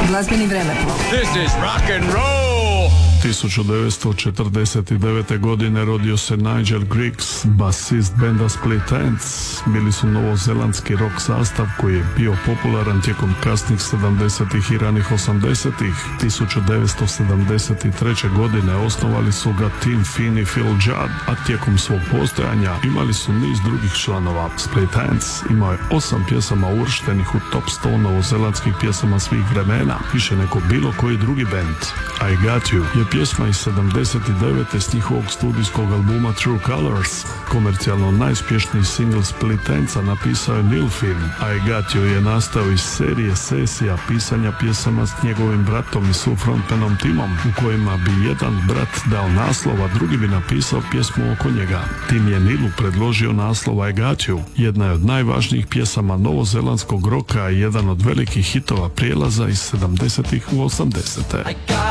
glazbeni vremeplov. This is rock and roll. 1949. godine rodio se Nigel Griggs, basist benda Split Enz. Bili su novozelandski rock sastav koji je bio popularan tijekom kasnih 70-ih i ranih 80-ih. 1973. godine osnovali su ga Tim Finn i Phil Judd, a tijekom svog postojanja imali su niz drugih članova. Split Enz imao je 8 pjesama uvrštenih u top 100 novozelandskih pjesama svih vremena, više nego bilo koji drugi bend. I Got You je pjesma iz 79. s njihovog studijskog albuma True Colors. Komercijalno najuspješniji singl Split Enza napisao je Neil Finn. I Got You je nastao iz serije sesija pisanja pjesama s njegovim bratom i sufrontmanom Timom, u kojima bi jedan brat dao naslov, a drugi bi napisao pjesmu oko njega. Tim je Neilu predložio naslov I Got You. Jedna je od najvažnijih pjesama novozelandskog roka i jedan od velikih hitova prijelaza iz 70-ih u 80-te.